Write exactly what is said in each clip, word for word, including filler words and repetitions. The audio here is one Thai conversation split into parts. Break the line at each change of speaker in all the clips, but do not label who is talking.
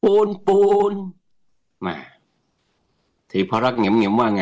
นปูนมาทีพรักษ์เหงียมๆว่าไง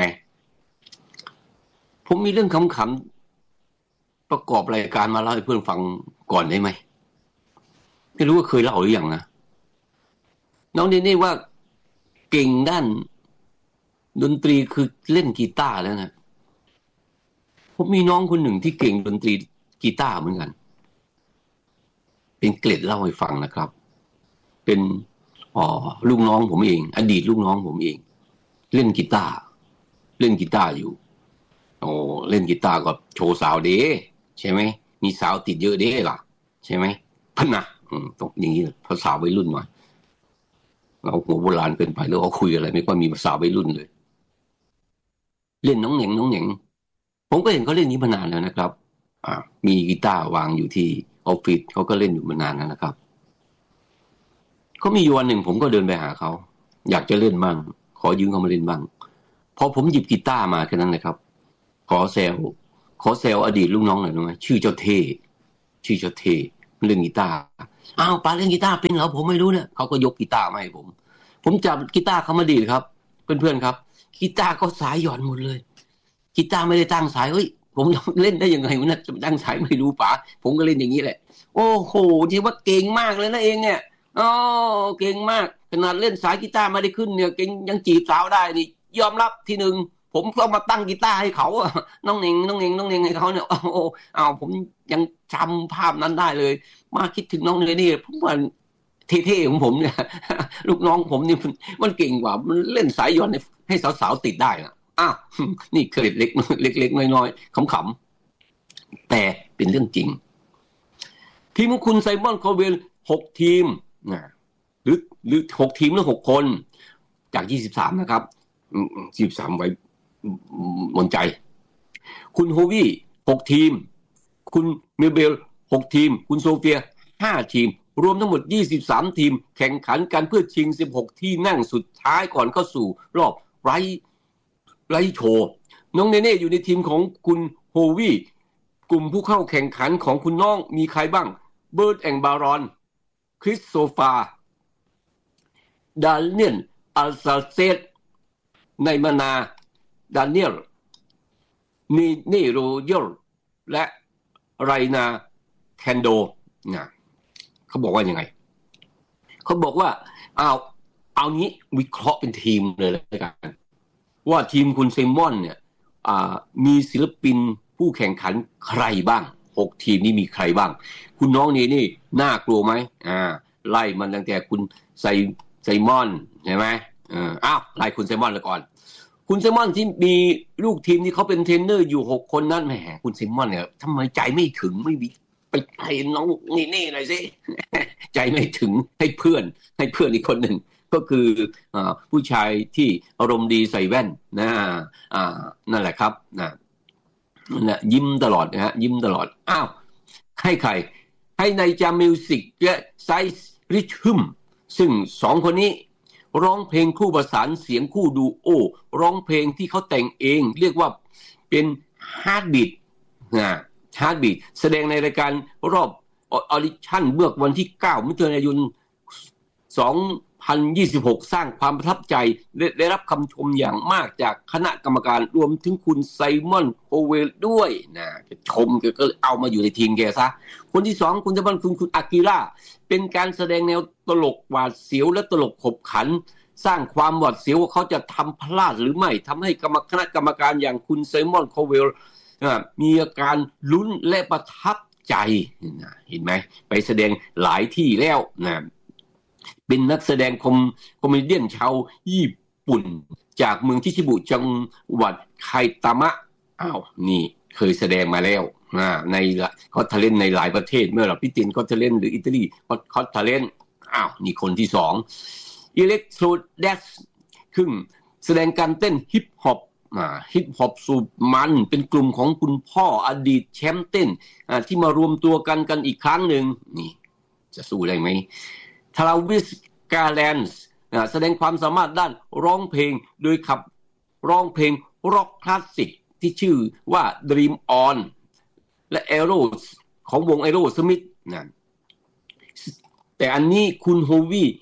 ผมมีเรื่องขำๆประกอบรายการมาเล่าให้เพื่อนฟังก่อนได้ไหมไม่รู้ว่าเคยเล่าหรือยังนะน้องเนเน่ว่าเก่งด้านดนตรีคือเล่นกีตาร์แล้วนะผมมีน้องคนหนึ่งที่เก่งดนตรีกีตาร์เหมือนกันเป็นเกล็ดเล่าให้ฟังนะครับเป็นอ๋อลูกน้องผมเองอดีตลูกน้องผมเองเล่นกีตาร์เล่นกีตาร์อยู่โอ้เล่นกีตาร์ก็โชว์สาวเด้ใช่ไหมมีสาวติดเยอะเด้ล่ะใช่ไหมพันนะอืมต้องอย่างนี้ภาษาวัยรุ่นหน่อยเราหัวโบราณเกินไปแล้วเขาคุยอะไรไม่ค่อยมีภาษาวัยรุ่นเลยเล่นน้องเหน่งน้องเหน่งผมก็เห็นเขาเล่นนี้มานานแล้วนะครับอ่ามีกีตาร์วางอยู่ที่ออฟฟิศเขาก็เล่นอยู่มานานแล้วนะครับเขามีวันหนึ่งผมก็เดินไปหาเขาอยากจะเล่นบ้างขอยืมเขามาเล่นบ้างพอผมหยิบกีตาร์มาแค่นั้นเลยครับขอแซวขอแซวอดีตลูกน้องหน่อยได้ไหมชื่อเจ้าเท่ชื่อเจ้าเท่เล่นกีตาร์อ้าวป้าเล่นกีตาร์เป็นเหรอผมไม่รู้เนี่ยเขาก็ยกกีตาร์มาให้ผมผมจับกีตาร์เขามาดีดครับเพื่อนๆครับกีตาร์เขาสายหย่อนหมดเลยกีตาร์ไม่ได้ตั้งสายเฮ้ยผมเล่นได้ยังไงวะเนี่ยตั้งสายไม่รู้ป๋าผมก็เล่นอย่างนี้แหละโอ้โหที่ว่าเก่งมากเลยนะเองเนี่ยอ๋อเก่งมากขนาดเล่นสายกีตาร์ไม่ได้ขึ้นเนี่ยเก่งยังจีบสาวได้นี่ยอมรับทีหนึ่งผมต้องมาตั้งกีตาร์ให้เขาน้องเน่งน้องเน่งน้องเน่งให้เขาเนี่ยโอ้อ้าวผมยังจำภาพนั้นได้เลยมาคิดถึงน้องเลยนี่ผมว่าเท่ๆของผมเนี่ยลูกน้องผมนี่มันเก่งกว่ามันเล่นสายย้อนให้สาวๆติดได้นะอ้าวนี่เคล็ดเล็กเล็กๆน้อยๆขำๆแต่เป็นเรื่องจริงทีมของคุณไซมอน โคเวลหกทีมนะหรือหรือหกทีมหรือหกคนจากยี่สิบสามนะครับยี่สิบสามไว้บนใจคุณโฮวี่หกทีมคุณเมเบลหกทีมคุณโซเฟียห้าทีมรวมทั้งหมดยี่สิบสามทีมแข่งขันกันเพื่อชิงสิบหกที่นั่งสุดท้ายก่อนเข้าสู่รอบไรไรโชว์น้องเนเน่อยู่ในทีมของคุณโฮวี่กลุ่มผู้เข้าแข่งขันของคุณน้องมีใครบ้างเบิร์ดแองบารอนคริสโซฟาดาเนียลอัลซาเซตไนมานาดาเนียลนีนี่โรเยลและไรนาแคนโดนะเขาบอกว่ายังไงเขาบอกว่าเอาเอางี้วิเคราะห์เป็นทีมเลยแล้วกันว่าทีมคุณไซมอนเนี่ยมีศิลปินผู้แข่งขันใครบ้างหกทีมนี้มีใครบ้างคุณน้องนี่นี่น่ากลัวไหมอ่าไล่มันตั้งแต่คุณไซไซมอนใช่ไหมอ่าอ้าวไล่คุณไซมอนเลยก่อนคุณไซมอนที่มีลูกทีมที่เขาเป็นเทรนเนอร์อยู่หกคนนั้นแหมคุณไซมอนเนี่ยทำไมใจไม่ถึงไม่มีไปให้น้องนี่นี่หน่อยสิใจไม่ถึงให้เพื่อนให้เพื่อนอีกคนหนึ่งก็คืออ่าผู้ชายที่อารมณ์ดีใส่แว่นนะอ่านั่นแหละครับนะนะยิ้มตลอดนะฮะยิ้มตลอดอ้าวให้ใครให้ในจามิวสิกและไซส์ริชฮึมซึ่งสองคนนี้ร้องเพลงคู่ประสานเสียงคู่ดูโอร้องเพลงที่เขาแต่งเองเรียกว่าเป็นฮาร์ดบีทนะฮาร์ดบีทแสดงในรายการรอบออดิชั่นเมื่อวันที่เก้ามิถุนายนสองพันยี่สิบหกสร้างความประทับใจได้รับคำชมอย่างมากจากคณะกรรมการรวมถึงคุณไซมอนโคเวลด้วยนะชมก็เอามาอยู่ในทีมแกซะคนที่สองคุณจะบ้านคุณคุณอากิระเป็นการแสดงแนวตลกหวาดเสียวและตลกขบขันสร้างความหวาดเสียวว่าเขาจะทำพลาดหรือไม่ทำให้คณะกรรมการอย่างคุณไซมอนโคเวลมีอาการลุ้นและประทับใจเห็นไหมไปแสดงหลายที่แล้วนะเป็นนักแสดงคอมคอมเมเดี้ชาวญี่ปุ่นจากเมืองชิชิบุจังหวัดไคตามะอ้าวนี่เคยแสดงมาแล้วนะในเขาทะเลนในหลายประเทศเมื่อเราพิตินเขาทะเลนหรืออิตาลีเขาทะเลนอ้าวนี่คนที่สองอิเล็กโทรแดนซ์ขึ้นแสดงการเต้นฮิปฮอปอ่าฮิปฮอปสุดมันเป็นกลุ่มของคุณพ่ออดีตแชมป์เต้นอ่าที่มารวมตัวกันกันอีกครั้งหนึ่งนี่จะสู้ได้ไหมทราวิสกาแลนส์แสดงความสามารถด้านร้องเพลงโดยขับร้องเพลงร็อกคลาสสิกที่ชื่อว่า Dream On และ Aero ของวง Aerosmith นะแต่อันนี้คุณโฮวี่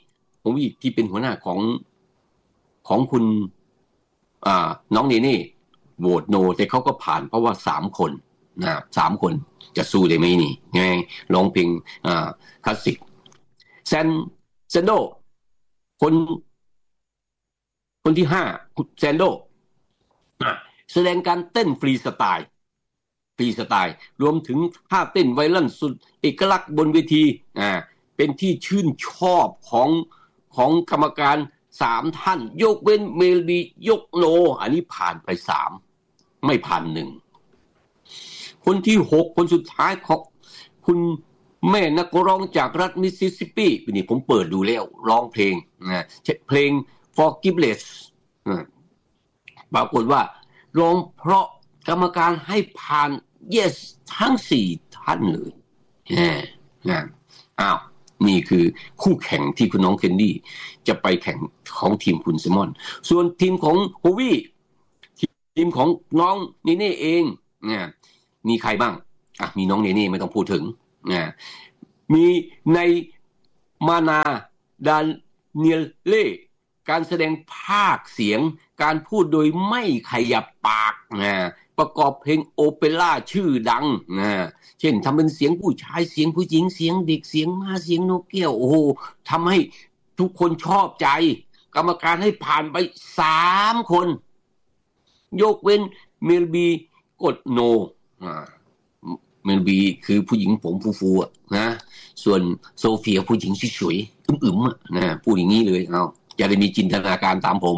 ผมอีกที่เป็นหัวหน้าของของคุณอ่าน้องเนเน่โหวตโนแต่เขาก็ผ่านเพราะว่าสามคนนะสามคนจะสู้ได้ไหมนี่ไงร้องเพลงอ่าคลาสสิกแซนแซนโดคนคนที่ห้าแซนโดแสดงการเต้นฟรีสไตล์ฟรีสไตล์รวมถึงท่าเต้นไวรัลสุดเอกลักษณ์บนเวทีอ่าเป็นที่ชื่นชอบของของกรรมการสามท่านยกเว้นเมลบียกโนอันนี้ผ่านไปสามไม่ผ่านหนึ่งคนที่หกคนสุดท้ายของคุณแม่นักร้องจากรัฐมิสซิสซิปปีนี่ผมเปิดดูแล้วร้องเพลงนะเพลง Forgiveness ปรากฏว่าร้องเพราะกรรมการให้ผ่าน yes ทั้งสี่ท่านเลยนะอ้าวนี่คือคู่แข่งที่คุณน้องเคนดี้จะไปแข่งของทีมคุณซิมอนส่วนทีมของโฮวี่ทีมของน้องเนเน่เองนะมีใครบ้างอ่ะมีน้องเนเน่ไม่ต้องพูดถึงนะมีในมานาดานเนียเล่การแสดงภาคเสียงการพูดโดยไม่ขยับปากนะประกอบเพลงโอเปร่าชื่อดังนะเช่นทำเป็นเสียงผู้ชายเสียงผู้หญิงเสียงเด็กเสียงม้าเสียงนกแก้วโอ้โหทำให้ทุกคนชอบใจกรรมการให้ผ่านไปสามคนยกเว้นเมลบีกดโนอ่าเมลบีคือผู้หญิงผมฟูๆอ่ะนะส่วนโซเฟียผู้หญิงสวยๆอึมๆอ่ะนะพูดอย่างนี้เลยเอาอย่าได้มีจินตนาการตามผม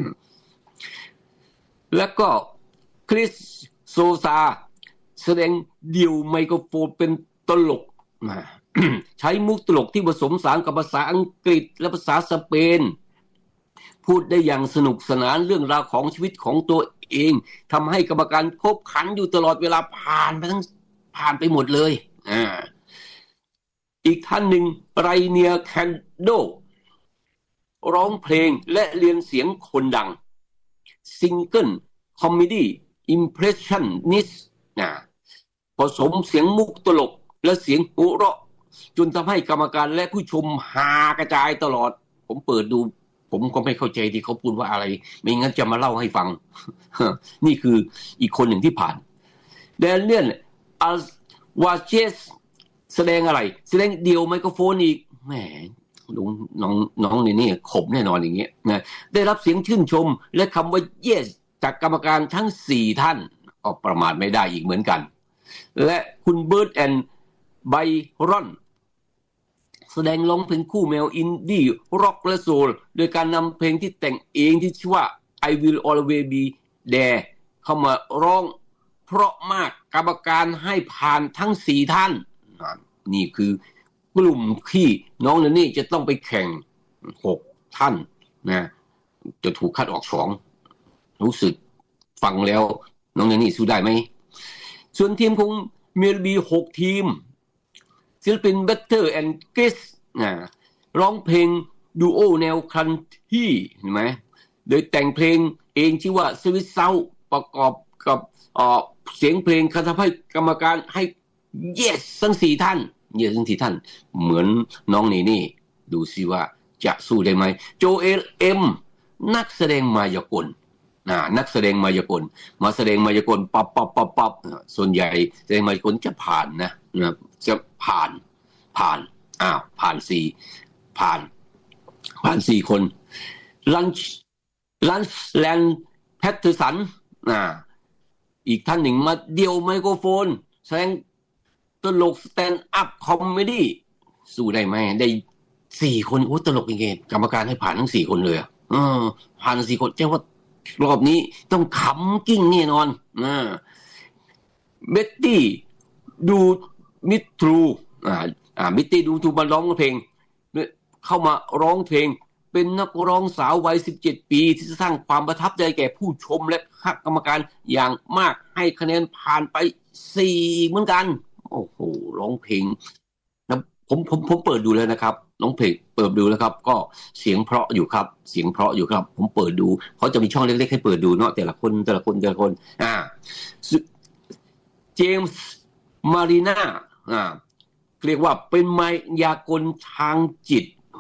แล้วก็คริสโซซาแสดงเดี่ยวไมโครโฟนเป็นตลกใช้มุกตลกที่ผสมผสานกับภาษาอังกฤษและภาษาสเปนพูดได้อย่างสนุกสนานเรื่องราวของชีวิตของตัวเองทำให้กรรมการคบขันอยู่ตลอดเวลาผ่านไปทั้งผ่านไปหมดเลยอ่าอีกท่านหนึ่งไรเนียแคนโดร้องเพลงและเรียนเสียงคนดังซิงเกิลคอมเมดี้อิมเพรสชั่นนิสนะผสมเสียงมุกตลกและเสียงหัวเราะจนทำให้กรรมการและผู้ชมฮากระจายตลอดผมเปิดดูผมก็ไม่เข้าใจที่เขาพูดว่าอะไรไม่งั้นจะมาเล่าให้ฟังนี่คืออีกคนหนึ่งที่ผ่านแดนเนียลอัลวาเชสแสดงอะไรแสดงเดี่ยวไมโครโฟนอีกแหมลุงน้องน้องนี่นี่ขบแน่นอนอย่างเงี้ยนะได้รับเสียงชื่นชมและคำว่า yes จากกรรมการทั้งสี่ท่านก็ประมาทไม่ได้อีกเหมือนกันและคุณเบิร์ดแอนด์ไบรอนแสดงร้องเพลงคู่แมวอินดี้ร็อกและโซลโดยการนำเพลงที่แต่งเองที่ชื่อว่า I Will Always Be There เข้ามาร้องเพราะมากกรรมการให้ผ่านทั้งสี่ท่านนี่คือกลุ่มที่น้องนี่จะต้องไปแข่งหกท่านนะจะถูกคัดออกสองรู้สึกฟังแล้วน้องนี่สู้ได้ไหมส่วนทีมของเมลบีหกทีมศิลปิน Better and Guess นะร้องเพลงดูโอแนวคันที่เห็นไหมโดยแต่งเพลงเองชื่อว่า Sweet Sound ประกอบกับเอ่อเสียงเพลงทำให้กรรมการให้ yes ทั้งสี่ท่าน yes ทั้งสี่ท่านเหมือนน้องนี่นี่ดูสิว่าจะสู้ได้ไหมโจเอลเอ็มนักแสดงมายากลนะนักแสดงมายากลมาแสดงมายากลปั๊บปั๊บปั๊บปั๊บส่วนใหญ่แสดงมายากลจะผ่านนะนะจะผ่านผ่านอ้าวผ่านสี่ผ่านผ่านสี่คนลันช์ลันช์แลนแพทเทอร์สันอ่าอีกท่านหนึ่งมาเดี่ยวไมโครโฟนแสดงตลกสแตนด์อัพคอมเมดี้สู้ได้ไหมได้สี่คนโอ้ตลกจริงๆกรรมการให้ผ่านทั้งสี่คนเลยอ่ะเออผ่านสี่คนเจ้าว่ารอบนี้ต้องขำกิ้งแน่นอนนะเบ็ตตี้ดูมิตรูอ่าอ่ามิตตี้ดูทูมาร้องเพลงเข้ามาร้องเพลงเป็นนักร้องสาววัยสิบเจ็ดปีที่สร้างความประทับใจแก่ผู้ชมและคณะกรรมการอย่างมากให้คะแนนผ่านไปสี่เหมือนกันโอ้โหร้องเพลงนะผมผมผมเปิดดูแล้วนะครับร้องเพลงเปิดดูแล้วครับก็เสียงเพราะอยู่ครับเสียงเพราะอยู่ครับผมเปิดดูเขาจะมีช่องเล็กๆให้เปิดดูเนาะแต่ละคนแต่ละคนแต่ละคนอ่าเจมส์มารีนาอ่าเรียกว่าเป็นมายากลทางจิต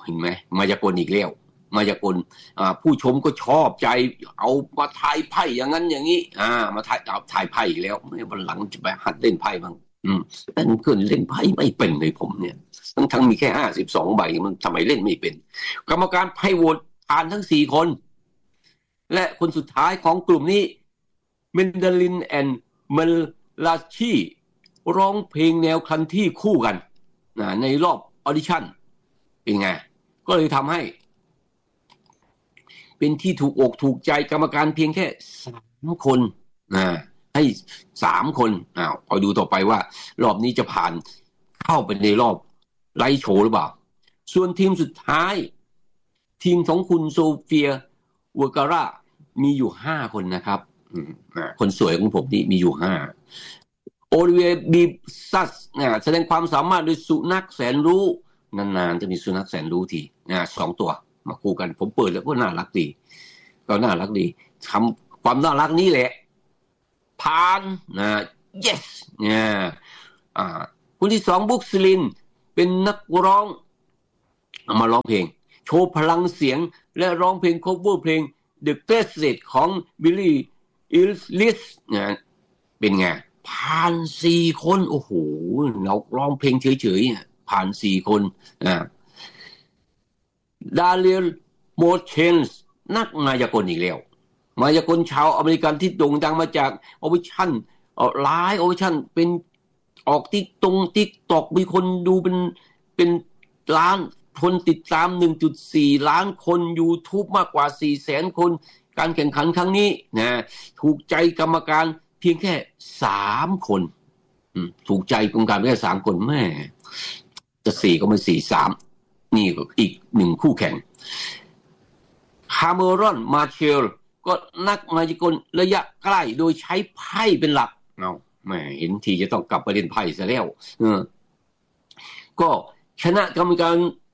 เห็นไหมมายากลอีกแล้วมายากลอ่าผู้ชมก็ชอบใจเอามาทายไพ่อย่างนั้นอย่างนี้อ่ามาทายเอาทายไพ่อีกแล้ววันหลังจะไปหัดเล่นไพ่บ้างอืมแต่เพื่อนเล่นไพ่ไม่เป็นเลยผมเนี่ยทั้งทั้งมีแค่ห้าสิบสองใบมันทำไมเล่นไม่เป็นกรรมการไพ่โหวตผ่านทั้งสี่คนและคนสุดท้ายของกลุ่มนี้เมนดาลินแอนด์เมลาชีร้องเพลงแนวคันที่คู่กันนะในรอบออดิชั่นเป็นไงก็เลยทำให้เป็นที่ถูกอกถูกใจกรรมการเพียงแค่สามคนนะให้สามคนอ้าวพอดูต่อไปว่ารอบนี้จะผ่านเข้าไปในรอบไลฟ์โชว์หรือเปล่าส่วนทีมสุดท้ายทีมของคุณโซเฟียวอการามีอยู่ห้าคนนะครับคนสวยของผมนี่มีอยู่ห้าโอลิเวียบีซัสแสดงความสามารถโดยสุนัขแสนรู้นานๆจะมีสุนัขแสนรู้ทีสองตัวมาคู่กันผมเปิดแล้วก็น่ารักดีก็น่ารักดีทำความน่ารักนี้แหละผ่านนะ yes เนี่ยอ่าคนที่สองบุ๊กซิลินเป็นนักร้องมาร้องเพลงโชว์พลังเสียงและร้องเพลง cover เพลง The Crescent ของ Billie Eilish เนี่ยเป็นไงผ่านสี่คนโอ้โหเราร้องเพลงเฉยๆผ่านสี่คนอ่าดาเลียลโมเชนส์นักมายากลอีกแล้วมายากลชาวอเมริกันที่โด่งดังมาจากออดิชั่นหลายออดิชั่นเป็นออกติ๊กตงติ๊กตอกมีคนดูเป็นเป็นล้านคนติดตาม หนึ่งจุดสี่ ล้านคน YouTube มากกว่า สี่แสน คนการแข่งขันครั้งนี้นะถูกใจกรรมการเพียงแค่สามคนถูกใจกรรมการแค่สามคนแม่จะสี่ก็ไม่สี่ สามนี่ก็อีกหนึ่งคู่แข่งคาเมรอนมาเชลก็นักมายากลระยะใกล้โดยใช้ไพ่เป็นหลักเอาแหมเห็นทีจะต้องกลับไปเล่นไพ่ซะแล้วเออก็ชนะกรรมการ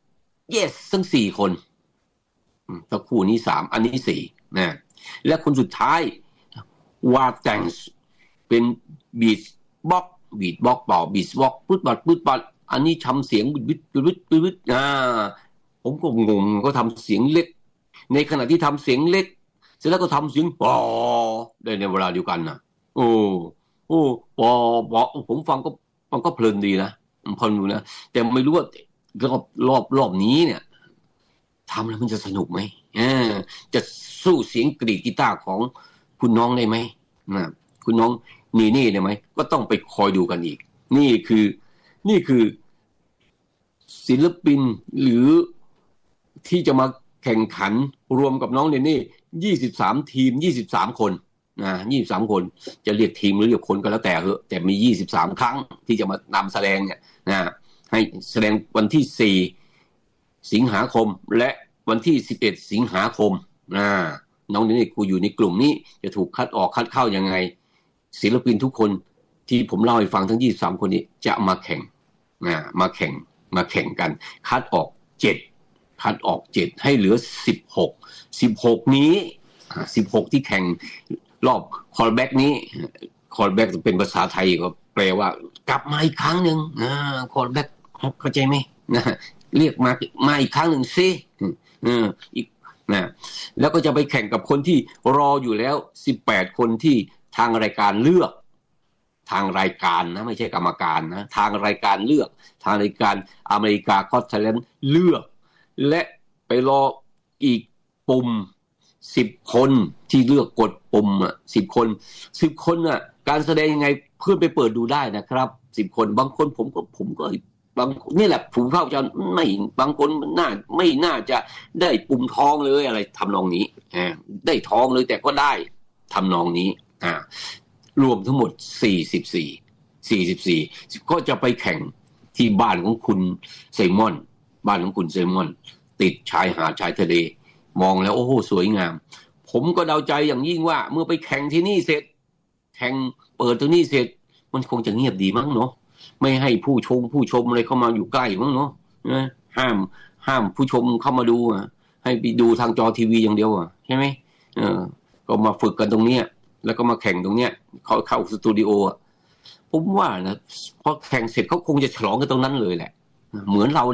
yes ทั้งสี่คนตะคู่นี้สามอันนี้สี่นะและคนสุดท้ายวาแตงส์เป็นบีทบ็อกบีทบ็อกเป่าบีทบ็อกปุ๊ดปัดปุ๊ดปัดอันนี้ทำเสียงบึดบึดบึดบึดอ่าผมก็งงก็ทำเสียงเล็กในขณะที่ทำเสียงเล็กเสร็จแล้วก็ทำเสียงปอได้ในเวลาเดียวกันนะโอ้โอ้ปอปอผมฟังก็มันก็เพลินดีนะเพลินอยู่นะแต่ไม่รู้ว่ารอบรอบรอบนี้เนี่ยทำแล้วมันจะสนุกไหมอ่าจะสู้เสียงกรีดกีตาร์ของคุณน้องได้ไหมนะคุณน้องนีนี่ได้ไหมก็ต้องไปคอยดูกันอีกนี่คือนี่คือศิลปินหรือที่จะมาแข่งขันรวมกับน้องเนนี่ยี่สิบสามทีมยี่สิบสามคนนะยี่สิบสามคนจะเรียกทีมหรือเรียกคนก็แล้วแต่เถอะแต่มียี่สิบสามครั้งที่จะมานำแสดงเนี่ยนะให้แสดงวันที่สี่สิงหาคมและวันที่สิบเอ็ดสิงหาคมนะน้องเนนี่กูอยู่ในกลุ่มนี้จะถูกคัดออกคัดเข้ายังไงศิลปินทุกคนที่ผมเล่าให้ฟังทั้งยี่สิบสามคนนี้จะมาแข่งนะมาแข่งมาแข่งกันคัดออกเจ็ดคัดออกเจ็ดให้เหลือสิบหก สิบหกนี้สิบหกที่แข่งรอบคอลแบ็กนี้คอลแบ็กเป็นภาษาไทยก็แปลว่ากลับมาอีกครั้งนึงนะคอลแบ็กเข้าใจไหมนะเรียกมามาอีกครั้งนึงซิเอออีกนะแล้วก็จะไปแข่งกับคนที่รออยู่แล้วสิบแปดคนที่ทางรายการเลือกทางรายการนะไม่ใช่กรรมการนะทางรายการเลือกทางรายการอเมริกาก็อตแทเลนต์เลือกและไปรออีกปุ่มสิบคนที่เลือกกดปุ่มอ่ะสิบคนสิบคนอ่ะการแสดงยังไงเพื่อนไปเปิดดูได้นะครับสิบคนบางคนผมก็ผมก็บางนี่แหละผมเข้าใจไม่บางคนน่าไม่น่าจะได้ปุ่มทองเลยอะไรทำนองนี้อ่าได้ทองเลยแต่ก็ได้ทำนองนี้อ่ารวมทั้งหมดสี่สิบสี่ สี่สิบสี่ก็จะไปแข่งที่บ้านของคุณไซมอนบ้านของคุณไซมอนติดชายหาดชายทะเลมองแล้วโอ้โหสวยงามผมก็เดาใจอย่างยิ่งว่าเมื่อไปแข่งที่นี่เสร็จแข่งเปิดตรงนี้เสร็จมันคงจะเงียบดีมั้งเนาะไม่ให้ผู้ชมผู้ชมอะไรเข้ามาอยู่ใกล้มั้งเนาะนะห้ามห้ามผู้ชมเข้ามาดูอ่ะให้ไปดูทางจอทีวีอย่างเดียวอ่ะใช่ไหมเออก็มาฝึกกันตรงเนี้ยแล้วก็มาแข่งตรงเนี้ยเขาเข้าสตูดิโออ่ะผมว่านะพอแข่งเสร็จเขาคงจะฉลองกันตรงนั้นเลยแหละเหมือนเรานี่แหละ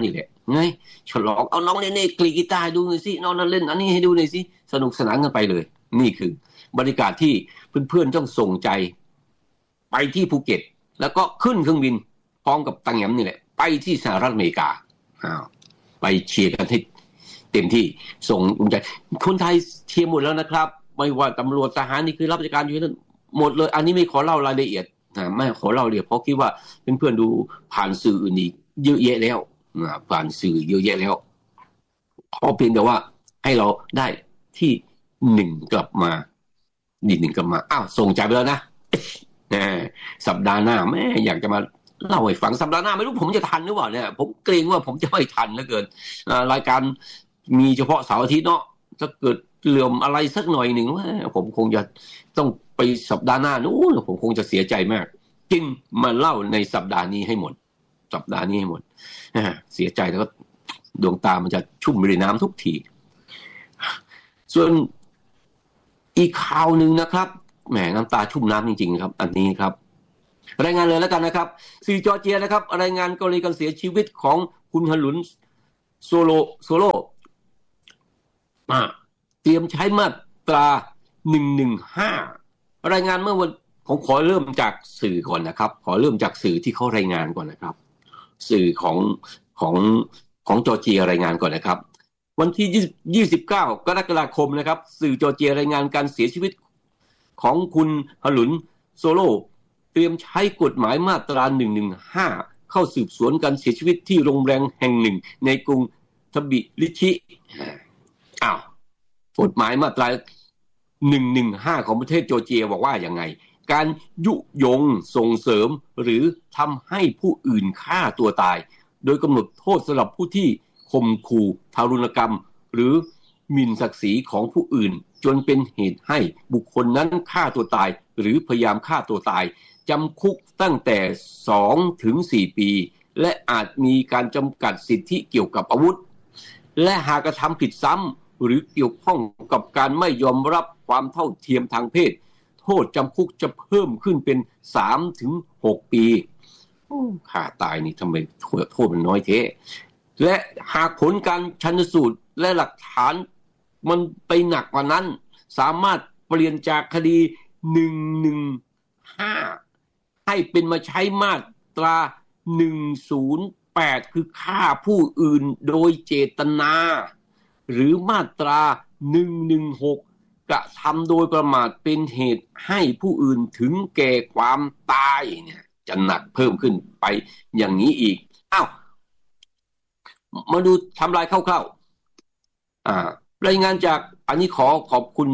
ไงฉลองเอาน้องเล่นเน่กรีกีตาร์ดูหน่อยสิน้องนั่นเล่นอันนี้ให้ดูหน่อยสิสนุกสนานกันไปเลยนี่คือบรรยากาศที่เพื่อนๆต้องส่งใจไปที่ภูเก็ตแล้วก็ขึ้นเครื่องบินพร้อมกับตังแหยมนี่แหละไปที่สหรัฐอเมริกาอ้าวไปเชียร์กันให้เต็มที่ส่งอุ่นใจคนไทยเชียร์หมดแล้วนะครับไม่ว่าตำรวจทหารนี่คือรับราชการอยู่นั่นหมดเลยอันนี้ไม่ขอเล่ารายละเอียดนะไม่ขอเล่าเลยเพราะคิดว่าเพื่อนๆดูผ่านสื่ออื่นอีกเยอะแยะแล้วนะผ่านสื่อเยอะแยะแล้วขอเพียงแต่ว่าให้เราได้ที่หนึ่งกลับมาดีหนึ่งกลับมาอ้าวส่งใจไปแล้วนะสัปดาห์หน้าแม่อยากจะมาเล่าให้ฟังสัปดาห์หน้าไม่รู้ผมจะทันหรือเปล่าเนี่ยผมเกรงว่าผมจะไม่ทันเหลือเกินรายการมีเฉพาะเสาร์อาทิตย์เนาะถ้าเกิดเหลื่อมอะไรสักหน่อยหนึ่งว่าผมคงจะต้องไปสัปดาห์หน้านู้นผมคงจะเสียใจมากจึงมาเล่าในสัปดาห์นี้ให้หมดสัปดาห์นี้ให้หมดเสียใจแล้วก็ดวงตามันจะชุ่มไปด้วยน้ำทุกทีส่วนอีกข่าวหนึ่งนะครับแหมน้ำตาชุ่มน้ำจริงๆครับอันนี้ครับรายงานเลยแล้วกันนะครับสื่อจอร์เจียนะครับรายงานกรณีการเสียชีวิตของคุณฮลุนโซโลโซโลอ่าเตรียมใช้มาตราหนึ่งหนึ่งห้ารายงานเมื่อวันผมขอเริ่มจากสื่อก่อนนะครับขอเริ่มจากสื่อที่เขารายงานก่อนนะครับสื่อของของของจอร์เจียรายงานก่อนนะครับวันที่ยี่สิบเก้ากรกฎาคมนะครับสื่อจอร์เจียรายงานการเสียชีวิตของคุณฮลุนโซโลเตรียมใช้กฎหมายมาตราหนึ่งหนึ่งห้าเข้าสืบสวนการเสียชีวิตที่โรงแรมแห่งหนึ่งในกรุงทบิลิชิอ้าวกฎหมายมาตราหนึ่งหนึ่งห้าของประเทศจอร์เจียบอกว่าอย่างไงการยุยงส่งเสริมหรือทำให้ผู้อื่นฆ่าตัวตายโดยกำหนดโทษสำหรับผู้ที่ข่มขู่ทารุณกรรมหรือหมิ่นศักดิ์ศรีของผู้อื่นจนเป็นเหตุให้บุคคลนั้นฆ่าตัวตายหรือพยายามฆ่าตัวตายจำคุกตั้งแต่สองถึงสี่ปีและอาจมีการจำกัดสิทธิเกี่ยวกับอาวุธและหากกระทำผิดซ้ำหรือเกี่ยวข้องกับการไม่ยอมรับความเท่าเทียมทางเพศโทษจำคุกจะเพิ่มขึ้นเป็น สามถึงหก ปีฆ่าตายนี่ทำไมโทษมันน้อยเท่และหากผลการชันสูตรและหลักฐานมันไปหนักกว่านั้นสามารถเปลี่ยนจากคดีหนึ่งหนึ่งห้าให้เป็นมาใช้มาตราหนึ่งศูนย์แปดคือฆ่าผู้อื่นโดยเจตนาหรือมาตราหนึ่งหนึ่งหกกระทำโดยประมาทเป็นเหตุให้ผู้อื่นถึงแก่ความตายเนี่ยจะหนักเพิ่มขึ้นไปอย่างนี้อีกอ้าวมาดูทำลายคร่าวๆอ่ารายงานจากอันนี้ขอขอบคุณ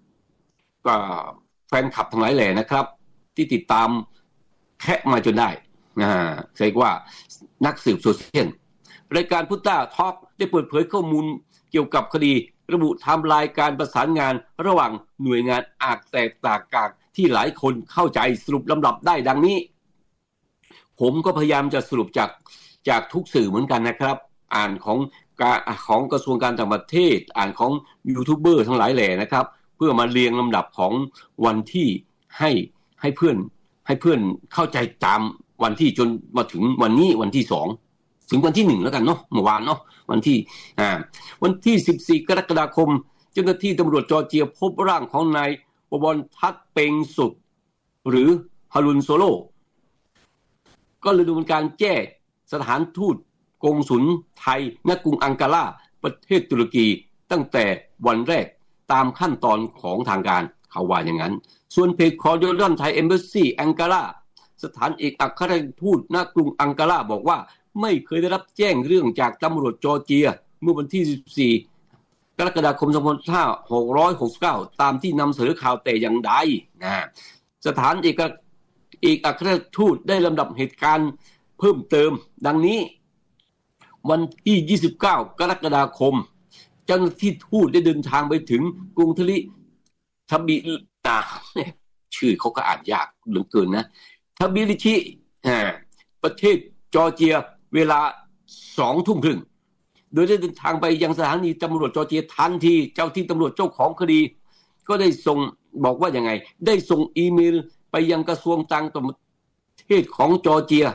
แฟนคลับทั้งหลายแหล่นะครับที่ติดตามแคะมาจนได้อ่าเรียกว่านักสืบโซเชียลรายการพุทธาทอล์กได้เปิดเผยข้อมูลเกี่ยวกับคดีระบุไทม์ไลน์การประสานงานระหว่างหน่วยงานอาจแตกต่างกันที่หลายคนเข้าใจสรุปลำดับได้ดังนี้ผมก็พยายามจะสรุปจากจากทุกสื่อเหมือนกันนะครับอ่านของของกระทรวงการต่างประเทศอ่านของยูทูบเบอร์ทั้งหลายแหล่นะครับเพื่อมาเรียงลำดับของวันที่ให้ให้เพื่อนให้เพื่อนเข้าใจตามวันที่จนมาถึงวันนี้วันที่สองถึงวันที่หนึ่งแล้วกันเนาะเมื่อวานเนาะวันที่อ่าวันที่สิบสี่กรกฎาคมเจ้าหน้าที่ตำรวจจอร์เจียพบร่างของนายปบลทัศน์เปงสุขหรือฮารุนโซโลก็เลยดำเนินการแจ้งสถานทูตกงสุลไทยณกรุงอังการาประเทศตุรกีตั้งแต่วันแรกตามขั้นตอนของทางการเขาว่าอย่างนั้นส่วนเพจคอร์ดิออนไทยเอมบาซีอังการาสถานเอกอัครราชทูตณกรุงอังการาบอกว่าไม่เคยได้รับแจ้งเรื่องจากตำรวจจอร์เจียเมื่อวันที่สิบสี่กรกฎาคมสองพันห้าร้อยหกสิบเก้าตามที่นำเสนอข่าวแต่อย่างใดนะสถานเอกเอกอัครราชทูตได้ลำดับเหตุการณ์เพิ่มเติมดังนี้วันที่ยี่สิบเก้ากรกฎาคมเจ้าหน้าที่ทูตได้เดินทางไปถึงกรุงทลิทบิตาชื่อเขาก็อ่านยากเหลือเกินนะทบิลิชิประเทศจอร์เจียเวลาสองทุ่มครึ่งโดยได้เดินทางไปยังสถานีตำรวจจอร์เจียทันทีเจ้าที่ตำรวจเจ้าของคดีก็ได้ส่งบอกว่ายังไงได้ส่งอีเมลไปยังกระทรวงต่างประเทศของจอร์เจีย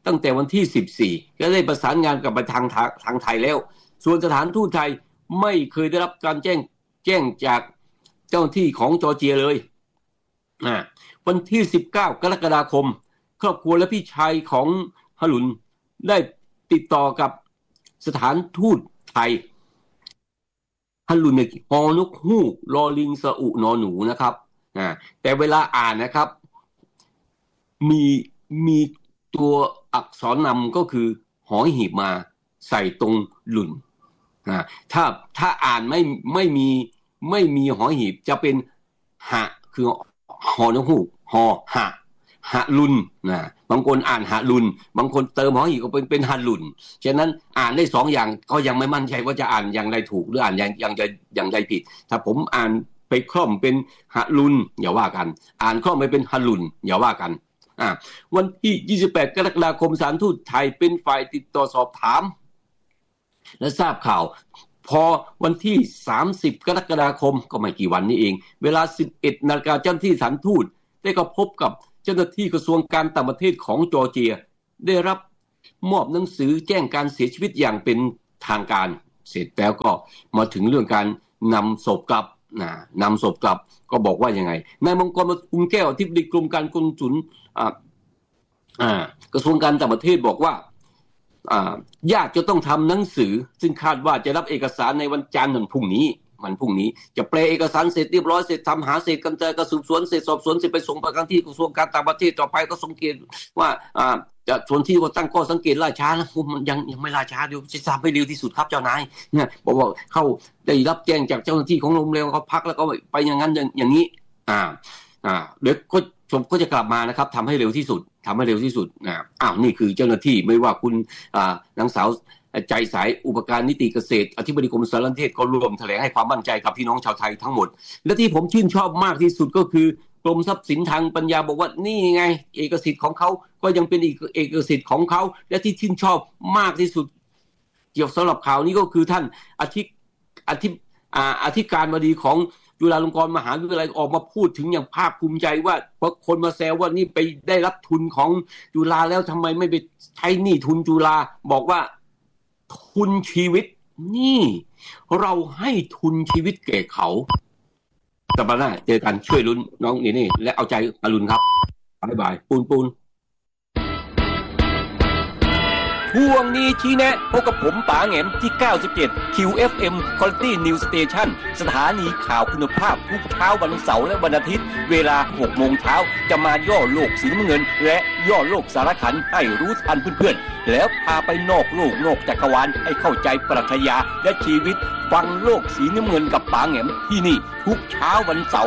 ตั้งแต่วันที่สิบสี่ก็ได้ประสานงานกับทางทางไทยแล้วส่วนสถานทูตไทยไม่เคยได้รับการแจ้งแจ้งจากเจ้าหน้าที่ของจอร์เจียเลยอ่าวันที่สิบเก้ากรกฎาคมครอบครัวและพี่ชายของฮารุนได้ติดต่อกับสถานทูตไทยฮารุนเนี่ยฮอนกฮูกลอลิงสะอุนอหนูนะครับอ่าแต่เวลาอ่านนะครับมีมีตัวอักษรนำก็คือหอหีบมาใส่ตรงหลุนนะถ้าถ้าอ่านไม่ไม่มีไม่มีหอหีบจะเป็นหะคือหอนกฮูกหอหะหะลุนนะบางคนอ่านหะลุนบางคนเติมหอหีบก็เป็นเป็นหะลุนฉะนั้นอ่านได้สองอย่างก็ยังไม่มั่นใจว่าจะอ่านอย่างใดถูกหรืออ่านอย่างอย่างใดอย่างใดผิดถ้าผมอ่านไปคล่อมเป็นหะลุนอย่าว่ากันอ่านคล่อมไปเป็นหะลุนอย่าว่ากันอ่าวันที่ยี่สิบแปดกรกฎาคมสถานทูตไทยเป็นฝ่ายติดต่อสอบถามและทราบข่าวพอวันที่สามสิบกรกฎาคมก็ไม่กี่วันนี้เองเวลา สิบเอ็ดนาฬิกาเจ้าหน้าที่สถานทูตได้ก็พบกับเจ้าหน้าที่กระทรวงการต่างประเทศของจอร์เจียได้รับมอบหนังสือแจ้งการเสียชีวิตอย่างเป็นทางการเสร็จแล้วก็มาถึงเรื่องการนำศพกลับนะนำศพกลับก็บอกว่ายังไงนายมงคลปทุมแก้วอธิบดีกรมการกงสุลอ่าอ่ากระทรวงการต่างประเทศบอกว่าอ่าญาติจะต้องทำหนังสือซึ่งคาดว่าจะรับเอกสารในวันจันทร์วันพรุ่งนี้วันพรุ่งนี้จะแปลเอกสารเสร็จเรียบร้อยเสร็จทำหาเสร็จกันเจอกระสืบสวนเสร็จสอบสวนเสร็จไปส่งไปครั้งที่กระทรวงการต่างประเทศต่อไปก็สังเกตว่าอ่าจะส่วนที่ว่าตั้งข้อสังเกตล่าช้านะมันยังยังไม่ล่าช้าเดี๋ยวจะทำให้เร็วที่สุดครับเจ้านายเนี่ยบอกว่าเข้าได้รับแจ้งจากเจ้าหน้าที่ของโรงแรมเขาพักแล้วก็ไปอย่างนั้นอย่างอย่างนี้อ่าอ่าเดี๋ยวก็ผมก็จะกลับมานะครับทำให้เร็วที่สุดทำให้เร็วที่สุดนะอ้าวนี่คือเจ้าหน้าที่ไม่ว่าคุณอ่านางสาวใจสายอุปการนิติเกษตรอธิบดีกรมสารสนเทศก็รวมแถลงให้ความมั่นใจกับพี่น้องชาวไทยทั้งหมดและที่ผมชื่นชอบมากที่สุดก็คือกรมทรัพย์สินทางปัญญาบอกว่านี่ไงเอกสิทธิ์ของเขาก็ยังเป็นอีกเอกสิทธิ์ของเขาและที่ชื่นชอบมากที่สุดเกี่ยวสำหรับข่าวนี้ก็คือท่านอธิอธิอ่าอธิการบดีของจุฬาลงกรณ์มหาวิทยาลัยออกมาพูดถึงอย่างภาคภูมิใจว่าเพราะคนมาแซวว่านี่ไปได้รับทุนของจุฬาแล้วทำไมไม่ไปใช้หนี้ทุนจุฬาบอกว่าทุนชีวิตนี่เราให้ทุนชีวิตแก่เขาสัปดาห์หน้าเจอกันช่วยลุ้นน้องนี่นี่และเอาใจอรุณครับบ๊ายบายปูนปูนช่วงนี้ชี้แนะพบกับผมป๋าแหม่มที่เก้าสิบเจ็ด คิว เอฟ เอ็ม Quality News Station สถานีข่าวคุณภาพทุกเช้าวันเสาร์และวันอาทิตย์เวลา หกโมงเช้าจะมาย่อโลกสีน้ำเงินและย่อโลกสารขันให้รู้ทันเพื่อนๆแล้วพาไปนอกโลกนอกจักรวาลให้เข้าใจปรัชญาและชีวิตฟังโลกสีน้ำเงินกับป๋าแหม่มที่นี่ทุกเช้าวันเสาร์